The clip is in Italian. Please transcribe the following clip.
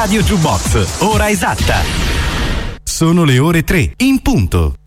Radio Jukebox, ora esatta. Sono le ore 3, in punto.